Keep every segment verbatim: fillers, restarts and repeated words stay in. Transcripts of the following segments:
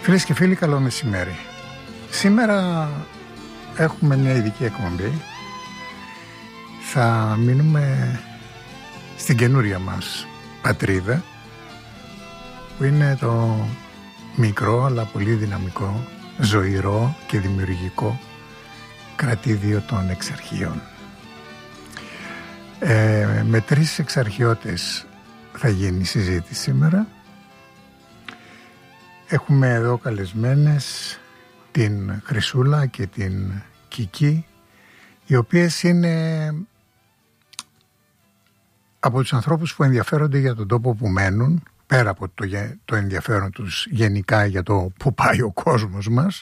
Φίλες και φίλοι, καλό μεσημέρι. Σήμερα έχουμε μια ειδική εκπομπή. Θα μείνουμε στην καινούρια μας πατρίδα, που είναι το μικρό αλλά πολύ δυναμικό, ζωηρό και δημιουργικό κρατήδιο των Εξαρχείων. Ε, με τρεις εξαρχιώτες θα γίνει η συζήτηση σήμερα. Έχουμε εδώ καλεσμένες την Χρυσούλα και την Κική, οι οποίες είναι από τους ανθρώπους που ενδιαφέρονται για τον τόπο που μένουν, πέρα από το, το ενδιαφέρον τους γενικά για το που πάει ο κόσμος μας,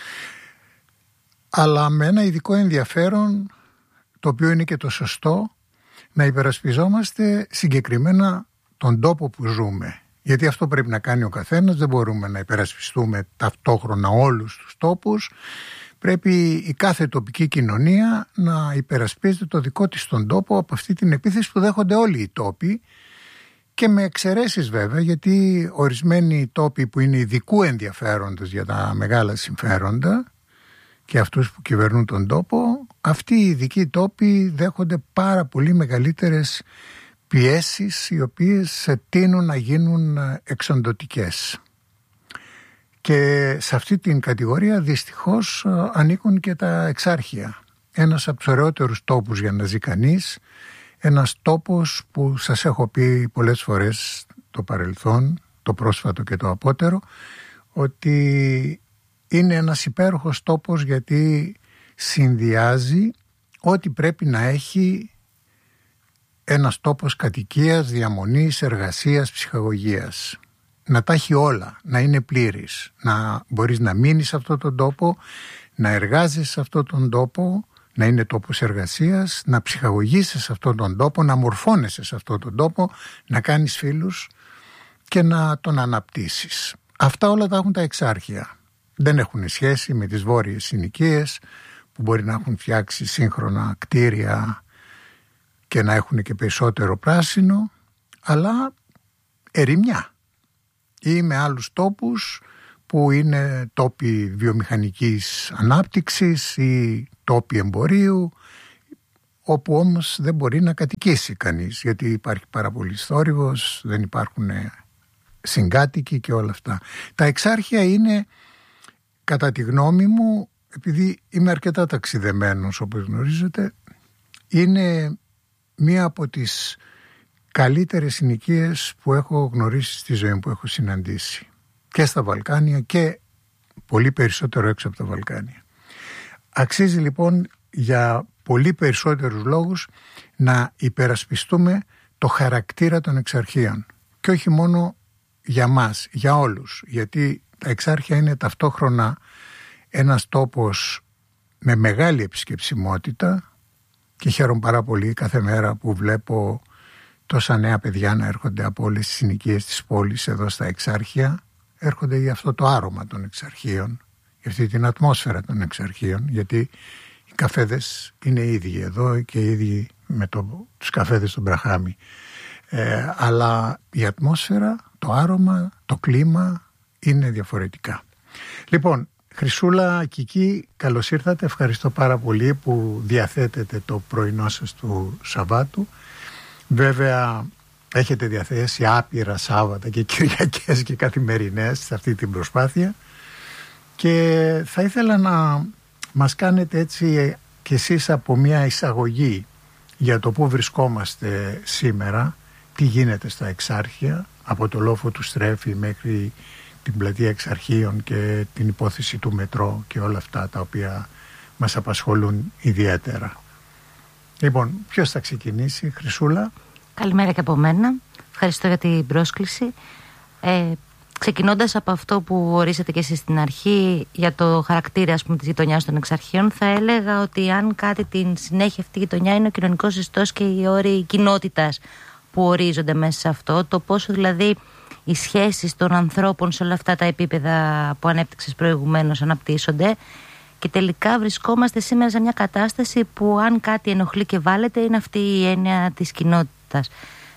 αλλά με ένα ειδικό ενδιαφέρον, το οποίο είναι και το σωστό, να υπερασπιζόμαστε συγκεκριμένα τον τόπο που ζούμε. Γιατί αυτό πρέπει να κάνει ο καθένας, δεν μπορούμε να υπερασπιστούμε ταυτόχρονα όλους τους τόπους. Πρέπει η κάθε τοπική κοινωνία να υπερασπίζεται το δικό της τον τόπο από αυτή την επίθεση που δέχονται όλοι οι τόποι, και με εξαιρέσεις βέβαια, γιατί ορισμένοι τόποι που είναι ειδικού ενδιαφέροντος για τα μεγάλα συμφέροντα και αυτούς που κυβερνούν τον τόπο, αυτοί οι ειδικοί τόποι δέχονται πάρα πολύ μεγαλύτερες πιέσεις, οι οποίες τείνουν να γίνουν εξοντωτικές. Και σε αυτή την κατηγορία δυστυχώς ανήκουν και τα εξάρχεια. Ένας από τους ωραιότερους τόπους για να ζει κανείς, ένας τόπος που σας έχω πει πολλές φορές το παρελθόν, το πρόσφατο και το απότερο, ότι είναι ένας υπέροχος τόπος γιατί συνδυάζει ό,τι πρέπει να έχει ένας τόπος κατοικίας, διαμονής, εργασίας, ψυχαγωγίας. Να τα έχει όλα, να είναι πλήρης, να μπορείς να μείνεις σε αυτόν τον τόπο, να εργάζεσαι σε αυτόν τον τόπο, να είναι τόπος εργασίας, να ψυχαγωγείσαι σε αυτόν τον τόπο, να μορφώνεσαι σε αυτόν τον τόπο, να κάνεις φίλους και να τον αναπτύσσεις. Αυτά όλα τα έχουν τα εξάρχεια. Δεν έχουν σχέση με τις βόρειες συνοικίες που μπορεί να έχουν φτιάξει σύγχρονα κτίρια και να έχουν και περισσότερο πράσινο, αλλά ερημιά, ή με άλλους τόπους που είναι τόποι βιομηχανικής ανάπτυξης ή τόποι εμπορίου, όπου όμως δεν μπορεί να κατοικήσει κανείς, γιατί υπάρχει πάρα πολύ θόρυβος, δεν υπάρχουν συγκάτοικοι και όλα αυτά. Τα εξάρχεια είναι, κατά τη γνώμη μου, επειδή είμαι αρκετά ταξιδεμένος όπως γνωρίζετε, είναι μία από τις καλύτερες συνοικίες που έχω γνωρίσει στη ζωή μου, που έχω συναντήσει και στα Βαλκάνια και πολύ περισσότερο έξω από τα Βαλκάνια. Αξίζει λοιπόν για πολύ περισσότερους λόγους να υπερασπιστούμε το χαρακτήρα των εξαρχείων, και όχι μόνο για μας, για όλους, γιατί τα εξάρχεια είναι ταυτόχρονα ένας τόπος με μεγάλη επισκεψιμότητα, και χαίρομαι πάρα πολύ κάθε μέρα που βλέπω τόσα νέα παιδιά να έρχονται από όλες τις συνοικίες της πόλης εδώ στα εξάρχεια. Έρχονται για αυτό το άρωμα των εξαρχείων, για αυτή την ατμόσφαιρα των εξαρχείων, γιατί οι καφέδες είναι οι ίδιοι εδώ και οι ίδιοι με το, τους καφέδες στον Μπραχάμι. Ε, αλλά η ατμόσφαιρα, το άρωμα, το κλίμα είναι διαφορετικά. Λοιπόν, Χρυσούλα, Κική, καλώς ήρθατε. Ευχαριστώ πάρα πολύ που διαθέτετε το πρωινό σας του Σαββάτου. Βέβαια έχετε διαθέσει άπειρα Σάββατα και Κυριακές και καθημερινές σε αυτή την προσπάθεια, και θα ήθελα να μας κάνετε έτσι κι εσείς από μια εισαγωγή για το πού βρισκόμαστε σήμερα, τι γίνεται στα εξάρχεια, από το λόφο του Στρέφη μέχρι την πλατεία Εξαρχείων και την υπόθεση του μετρό και όλα αυτά τα οποία μας απασχολούν ιδιαίτερα. Λοιπόν, ποιος θα ξεκινήσει, Χρυσούλα? Καλημέρα και από μένα. Ευχαριστώ για την πρόσκληση. Ε, ξεκινώντας από αυτό που ορίσατε και εσείς στην αρχή για το χαρακτήρα, ας πούμε, της γειτονιάς των εξαρχείων, θα έλεγα ότι αν κάτι την συνέχεια αυτή η γειτονιά είναι ο κοινωνικός ιστός και οι όροι κοινότητας που ορίζονται μέσα σε αυτό, το πόσο δηλαδή οι σχέσεις των ανθρώπων σε όλα αυτά τα επίπεδα που ανέπτυξες προηγουμένως αναπτύσσονται, και τελικά βρισκόμαστε σήμερα σε μια κατάσταση που αν κάτι ενοχλεί και βάλετε είναι αυτή η έννοια της κοινότητας.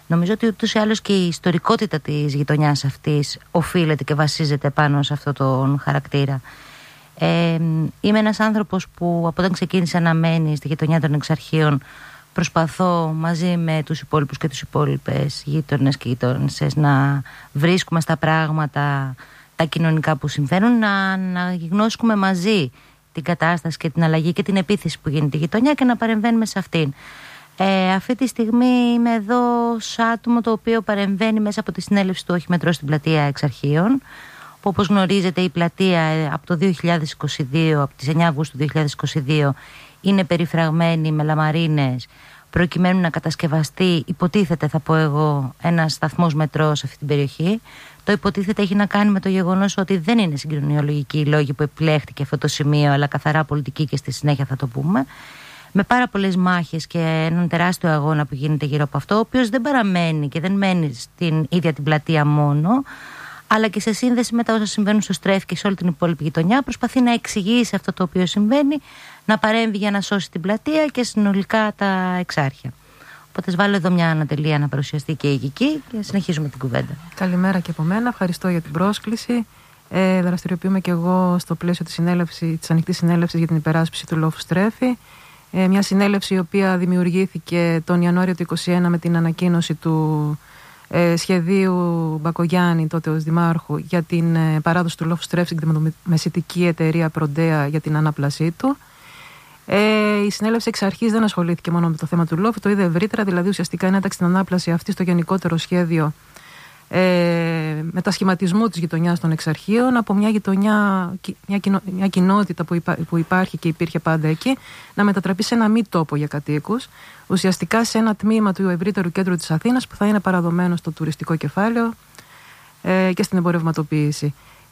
Νομίζω ότι ούτως ή άλλως και η ιστορικότητα της γειτονιάς αυτής οφείλεται και βασίζεται πάνω σε αυτό τον χαρακτήρα. Ε, είμαι ένας άνθρωπος που από όταν ξεκίνησα να μένει στη γειτονιά των Εξαρχείων προσπαθώ μαζί με τους υπόλοιπους και τους υπόλοιπες γείτονες και γείτονισσες να βρίσκουμε στα πράγματα τα κοινωνικά που συμβαίνουν, να, να γνώσουμε μαζί την κατάσταση και την αλλαγή και την επίθεση που γίνεται η γειτονιά και να παρεμβαίνουμε σε αυτήν. Ε, αυτή τη στιγμή είμαι εδώ σαν άτομο το οποίο παρεμβαίνει μέσα από τη συνέλευση του Οχημετρό στην πλατεία Εξαρχείων, που όπως γνωρίζετε η πλατεία από το δύο χιλιάδες είκοσι δύο, από τις εννιά Αυγούστου δύο χιλιάδες είκοσι δύο είναι περιφραγμένη με λαμαρίνες προκειμένου να κατασκευαστεί, υποτίθεται θα πω εγώ, ένας σταθμός μετρό σε αυτή την περιοχή. Το υποτίθεται έχει να κάνει με το γεγονός ότι δεν είναι συγκοινωνιολογικοί οι λόγοι που επιλέχθηκε αυτό το σημείο, αλλά καθαρά πολιτική και στη συνέχεια θα το πούμε. Με πάρα πολλές μάχες και έναν τεράστιο αγώνα που γίνεται γύρω από αυτό, ο οποίος δεν παραμένει και δεν μένει στην ίδια την πλατεία μόνο, αλλά και σε σύνδεση με τα όσα συμβαίνουν στο Στρέφη και σε όλη την υπόλοιπη γειτονιά, προσπαθεί να εξηγήσει αυτό το οποίο συμβαίνει, να παρέμβει για να σώσει την πλατεία και συνολικά τα Εξάρχεια. Οπότε βάλω εδώ μια ανατελεία να παρουσιαστεί και η Κική και συνεχίζουμε την κουβέντα. Καλημέρα και από μένα. Ευχαριστώ για την πρόσκληση. Ε, δραστηριοποιούμε και εγώ στο πλαίσιο της, συνέλευση, της ανοιχτής συνέλευσης για την υπεράσπιση του λόφου Στρέφη. Ε, μια συνέλευση η οποία δημιουργήθηκε τον Ιανουάριο του είκοσι ένα με την ανακοίνωση του ε, σχεδίου Μπακογιάννη, τότε ως Δημάρχου, για την ε, παράδοση του λόφου Στρέφη στην κτηνομεσητική εταιρεία Προντέα για την ανάπλασή του. Ε, η συνέλευση εξ αρχής δεν ασχολήθηκε μόνο με το θέμα του λόφου, το είδε ευρύτερα, δηλαδή ουσιαστικά ένταξε την ανάπλαση αυτή στο γενικότερο σχέδιο ε, μετασχηματισμού της γειτονιάς των Εξαρχείων από μια γειτονιά, μια, κοινο, μια κοινότητα που, υπά, που υπάρχει και υπήρχε πάντα εκεί, να μετατραπεί σε ένα μη τόπο για κατοίκους, ουσιαστικά σε ένα τμήμα του ευρύτερου κέντρου της Αθήνας που θα είναι παραδομένο στο τουριστικό κεφάλαιο ε, και στην εμπορευματοποίηση.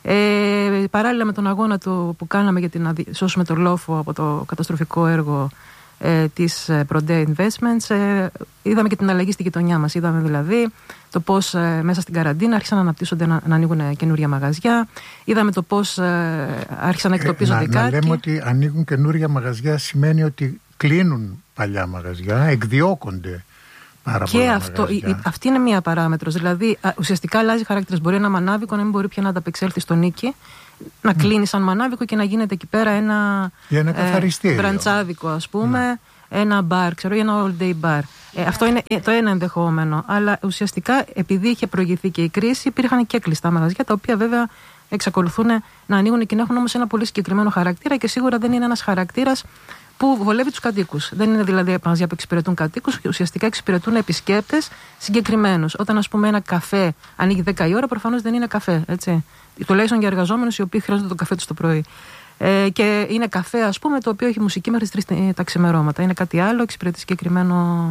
Ε, παράλληλα με τον αγώνα του που κάναμε για να σώσουμε το λόφο από το καταστροφικό έργο ε, της Prodea Investments, ε, είδαμε και την αλλαγή στη γειτονιά μας. Είδαμε δηλαδή το πώς ε, μέσα στην καραντίνα άρχισαν να αναπτύσσονται, να, να ανοίγουν καινούρια μαγαζιά. Είδαμε το πώς ε, άρχισαν να εκτοπίζονται ε, κάτοικοι. Να λέμε ότι ανοίγουν καινούρια μαγαζιά σημαίνει ότι κλείνουν παλιά μαγαζιά, εκδιώκονται. Και αυτό, η, η, αυτή είναι μία παράμετρος. Δηλαδή, α, ουσιαστικά αλλάζει χαρακτήρας. Μπορεί ένα μανάβικο να μην μπορεί πια να ανταπεξέλθει στον νίκη, να mm. κλείνει σαν μανάβικο και να γίνεται εκεί πέρα ένα, ένα ε, μπραντσάδικο, ας πούμε, mm. ένα μπαρ, ξέρω, ένα all day bar. Ε, αυτό είναι το ένα ενδεχόμενο. Αλλά ουσιαστικά, επειδή είχε προηγηθεί και η κρίση, υπήρχαν και κλειστά μαγαζιά, τα οποία βέβαια εξακολουθούν να ανοίγουν και να έχουν όμως ένα πολύ συγκεκριμένο χαρακτήρα και σίγουρα δεν είναι ένας χαρακτήρας που βολεύει τους κατοίκους. Δεν είναι δηλαδή μαγαζιά που εξυπηρετούν κατοίκους, ουσιαστικά εξυπηρετούν επισκέπτες συγκεκριμένους. Όταν, ας πούμε, ένα καφέ ανοίγει δέκα η ώρα, προφανώς δεν είναι καφέ. Έτσι. Τουλάχιστον για εργαζόμενους οι οποίοι χρειάζονται το καφέ τους το πρωί. Ε, και είναι καφέ, ας πούμε, το οποίο έχει μουσική μέχρι τις τρεις τα ξημερώματα. Είναι κάτι άλλο, εξυπηρετεί συγκεκριμένο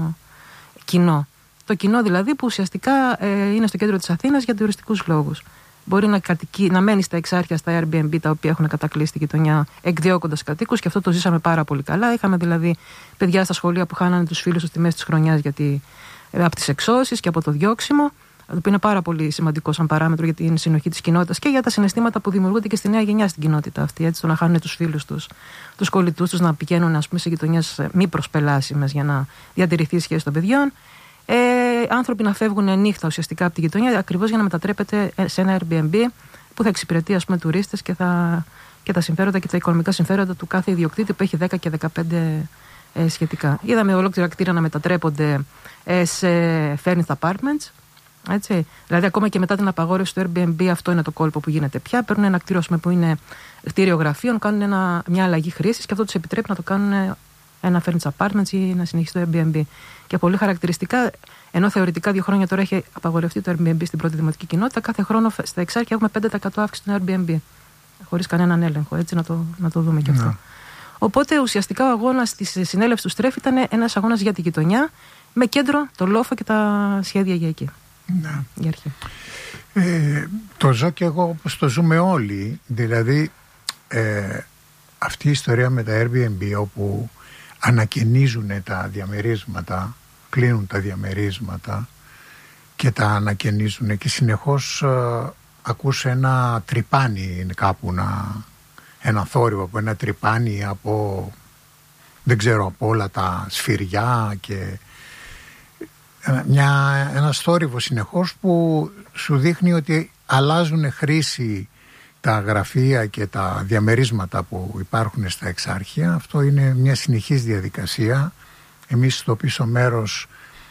κοινό. Το κοινό δηλαδή που ουσιαστικά ε, είναι στο κέντρο της Αθήνας για τουριστικούς λόγους. Μπορεί να, κατοικεί, να μένει στα Εξάρχεια, στα Airbnb τα οποία έχουν κατακλείσει τη γειτονιά, εκδιώκοντας κατοίκους, και αυτό το ζήσαμε πάρα πολύ καλά. Είχαμε δηλαδή παιδιά στα σχολεία που χάνανε τους φίλους τους στη μέση της χρονιάς γιατί, ε, από τις εξώσεις και από το διώξιμο, το οποίο είναι πάρα πολύ σημαντικό σαν παράμετρο για την συνοχή της κοινότητας και για τα συναισθήματα που δημιουργούνται και στη νέα γενιά στην κοινότητα αυτή. Έτσι, το να χάνουν τους φίλους τους, τους κολλητούς τους, να πηγαίνουν, ας πούμε, σε γειτονιές μη προσπελάσιμες για να διατηρηθεί η σχέση των παιδιών. Ε, άνθρωποι να φεύγουν νύχτα ουσιαστικά από τη γειτονιά ακριβώς για να μετατρέπεται σε ένα Airbnb που θα εξυπηρετεί, ας πούμε, τουρίστες και, θα, και τα συμφέροντα και τα οικονομικά συμφέροντα του κάθε ιδιοκτήτη που έχει δέκα και δεκαπέντε ε, σχετικά. Είδαμε ολόκληρα κτίρια να μετατρέπονται ε, σε furnished apartments. Έτσι. Δηλαδή, ακόμα και μετά την απαγόρευση του Airbnb, αυτό είναι το κόλπο που γίνεται πια. Παίρνουν ένα κτίριο, ας πούμε, που είναι κτίριο γραφείων, κάνουν ένα, μια αλλαγή χρήσης και αυτό τους επιτρέπει να το κάνουν ένα furnished apartments ή να συνεχίσει το Airbnb. Και πολύ χαρακτηριστικά, ενώ θεωρητικά δύο χρόνια τώρα έχει απαγορευτεί το Airbnb στην πρώτη δημοτική κοινότητα, κάθε χρόνο στα Εξάρχεια έχουμε πέντε τοις εκατό αύξηση του Airbnb. Χωρίς κανέναν έλεγχο, έτσι να το, να το δούμε και αυτό. Yeah. Οπότε ουσιαστικά ο αγώνας της συνέλευσης του Στρέφη ήταν ένας αγώνας για τη γειτονιά, με κέντρο το λόφο και τα σχέδια για εκεί. Yeah. Για αρχή. Ε, το ζω και εγώ όπως το ζούμε όλοι. Δηλαδή, ε, αυτή η ιστορία με τα Airbnb όπου ανακαινίζουν τα διαμερίσματα, κλείνουν τα διαμερίσματα και τα ανακαινίζουν και συνεχώς ε, ακούς ένα τρυπάνι κάπου, να, ένα θόρυβο από ένα τρυπάνι από, δεν ξέρω, από όλα τα σφυριά και μια, ένας θόρυβος συνεχώς που σου δείχνει ότι αλλάζουν χρήση τα γραφεία και τα διαμερίσματα που υπάρχουν στα εξάρχεια. Αυτό είναι μια συνεχής διαδικασία. Εμείς στο πίσω μέρος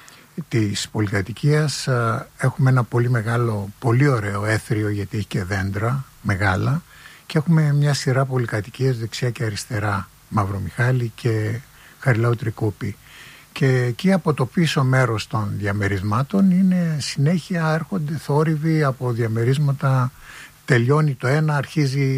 της πολυκατοικίας έχουμε ένα πολύ μεγάλο, πολύ ωραίο έθριο, γιατί έχει και δέντρα μεγάλα, και έχουμε μια σειρά πολυκατοικίες δεξιά και αριστερά, Μαυρομιχάλη και Χαριλάου Τρικούπη. Και εκεί από το πίσω μέρος των διαμερισμάτων είναι συνέχεια, έρχονται θόρυβοι από διαμερίσματα. Τελειώνει το ένα, αρχίζει,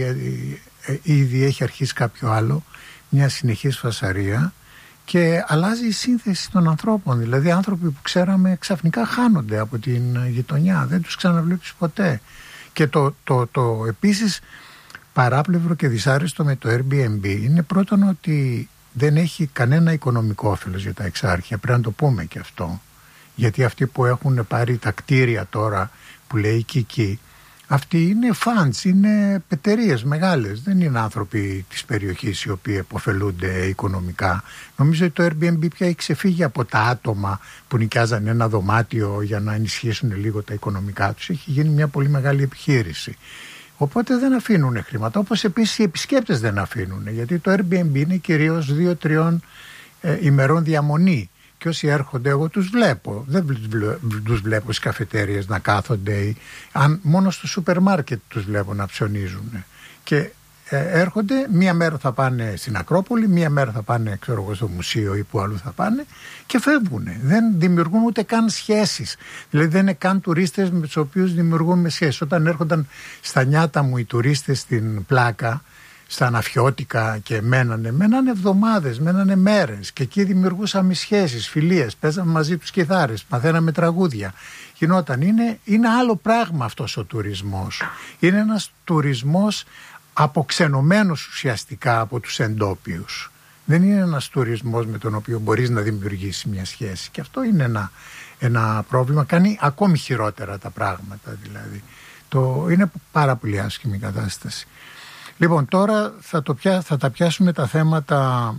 ήδη έχει αρχίσει κάποιο άλλο, μια συνεχής φασαρία, και αλλάζει η σύνθεση των ανθρώπων. Δηλαδή άνθρωποι που ξέραμε ξαφνικά χάνονται από την γειτονιά, δεν τους ξαναβλέπεις ποτέ. Και το, το, το επίσης παράπλευρο και δυσάρεστο με το Airbnb είναι πρώτον ότι δεν έχει κανένα οικονομικό όφελος για τα εξάρχεια. Πρέπει να το πούμε και αυτό, γιατί αυτοί που έχουν πάρει τα κτίρια τώρα που λέει Κική, αυτοί είναι funds, είναι εταιρείες μεγάλες, δεν είναι άνθρωποι της περιοχής οι οποίοι επωφελούνται οικονομικά. Νομίζω ότι το Airbnb πια έχει ξεφύγει από τα άτομα που νοικιάζαν ένα δωμάτιο για να ενισχύσουν λίγο τα οικονομικά τους. Έχει γίνει μια πολύ μεγάλη επιχείρηση. Οπότε δεν αφήνουν χρήματα, όπως επίσης οι επισκέπτες δεν αφήνουν, γιατί το Airbnb είναι κυρίως δύο-τριών ε, ημερών διαμονή. Και όσοι έρχονται, εγώ τους βλέπω. Δεν τους βλέπω στις καφετέριες να κάθονται. Αν, μόνο στο σούπερ μάρκετ τους βλέπω να ψωνίζουν. Και ε, έρχονται, μία μέρα θα πάνε στην Ακρόπολη, μία μέρα θα πάνε, ξέρω εγώ, στο μουσείο ή που αλλού θα πάνε, και φεύγουν. Δεν δημιουργούν ούτε καν σχέσεις. Δηλαδή δεν είναι καν τουρίστες με τους οποίους δημιουργούμε σχέσεις. Όταν έρχονταν στα νιάτα μου οι τουρίστες στην Πλάκα, στα Αναφιώτικα, και μένανε, μένανε εβδομάδες, μένανε μέρες, και εκεί δημιουργούσαμε σχέσεις, φιλίες, παίζαμε μαζί τους κιθάρες, μαθαίναμε τραγούδια. Γινόταν, είναι, είναι άλλο πράγμα αυτός ο τουρισμός. Είναι ένας τουρισμός αποξενωμένος ουσιαστικά από τους εντόπιους. Δεν είναι ένας τουρισμός με τον οποίο μπορείς να δημιουργήσεις μια σχέση, και αυτό είναι ένα, ένα πρόβλημα, κάνει ακόμη χειρότερα τα πράγματα δηλαδή. Το, είναι πάρα πολύ άσχημη η κατάσταση. Λοιπόν, τώρα θα, το πια, θα τα πιάσουμε τα θέματα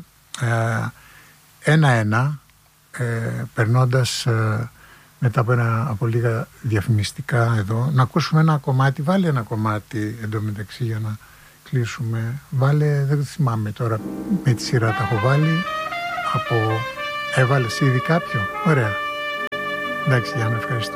ένα-ένα, ε, ε, περνώντας ε, μετά από, ένα, από λίγα διαφημιστικά εδώ. Να ακούσουμε ένα κομμάτι, βάλε ένα κομμάτι εντωμεταξύ για να κλείσουμε. Βάλε, δεν θυμάμαι τώρα με τη σειρά τα έχω βάλει, από... Έβαλες ήδη κάποιο? Ωραία. Εντάξει, για να ευχαριστώ.